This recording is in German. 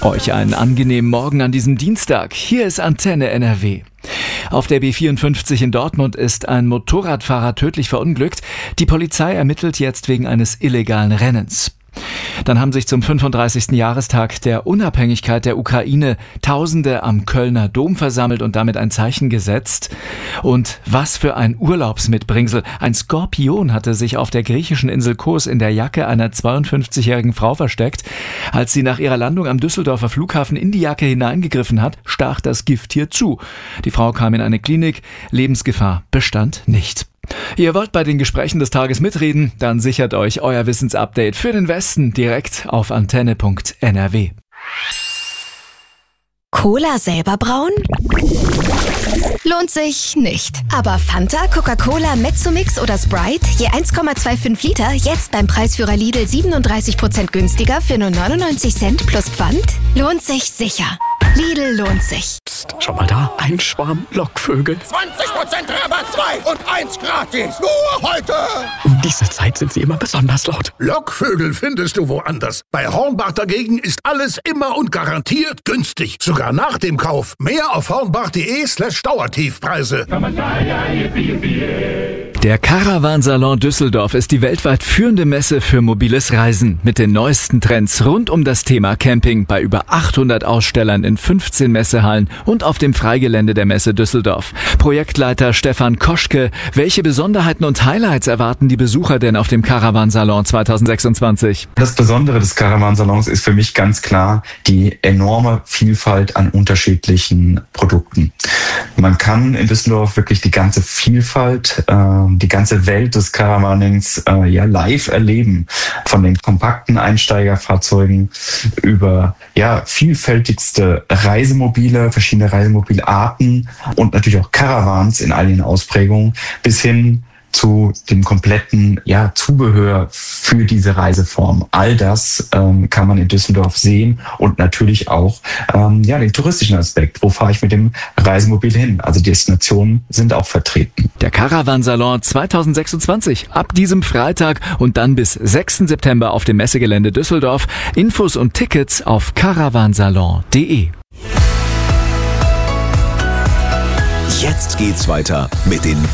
Euch einen angenehmen Morgen an diesem Dienstag. Hier ist Antenne NRW. Auf der B54 in Dortmund ist ein Motorradfahrer tödlich verunglückt. Die Polizei ermittelt jetzt wegen eines illegalen Rennens. Dann haben sich zum 35. Jahrestag der Unabhängigkeit der Ukraine Tausende am Kölner Dom versammelt und damit ein Zeichen gesetzt. Und was für ein Urlaubsmitbringsel. Ein Skorpion hatte sich auf der griechischen Insel Kos in der Jacke einer 52-jährigen Frau versteckt. Als sie nach ihrer Landung am Düsseldorfer Flughafen in die Jacke hineingegriffen hat, stach das Gifttier zu. Die Frau kam in eine Klinik. Lebensgefahr bestand nicht. Ihr wollt bei den Gesprächen des Tages mitreden? Dann sichert euch euer Wissensupdate für den Westen direkt auf antenne.nrw. Cola selber brauen? Lohnt sich nicht. Aber Fanta, Coca-Cola, Mezzomix oder Sprite, je 1,25 Liter, jetzt beim Preisführer Lidl 37% günstiger für nur 99 Cent plus Pfand? Lohnt sich sicher. Lidl lohnt sich. Psst, schau mal da, ein Schwarm Lockvögel. 20% Rabatt 2 und 1 gratis. Nur heute. Um diese Zeit sind sie immer besonders laut. Lockvögel findest du woanders. Bei Hornbach dagegen ist alles immer und garantiert günstig. Sogar nach dem Kauf. Mehr auf hornbach.de/Dauertiefpreise. Der Caravansalon Düsseldorf ist die weltweit führende Messe für mobiles Reisen mit den neuesten Trends rund um das Thema Camping bei über 800 Ausstellern in 15 Messehallen und auf dem Freigelände der Messe Düsseldorf. Projektleiter Stefan Koschke, welche Besonderheiten und Highlights erwarten die Besucher denn auf dem Caravansalon 2026? Das Besondere des Caravansalons ist für mich ganz klar die enorme Vielfalt an unterschiedlichen Produkten. Man kann in Düsseldorf wirklich die ganze Vielfalt, die ganze Welt des Caravanings live erleben. Von den kompakten Einsteigerfahrzeugen über vielfältigste Reisemobile, verschiedene Reisemobilarten und natürlich auch Caravans in all ihren Ausprägungen bis hin zu dem kompletten Zubehör für diese Reiseform. All das kann man in Düsseldorf sehen und natürlich auch den touristischen Aspekt. Wo fahre ich mit dem Reisemobil hin? Also die Destinationen sind auch vertreten. Der Caravansalon 2026 ab diesem Freitag und dann bis 6. September auf dem Messegelände Düsseldorf. Infos und Tickets auf caravansalon.de. Jetzt geht's weiter mit den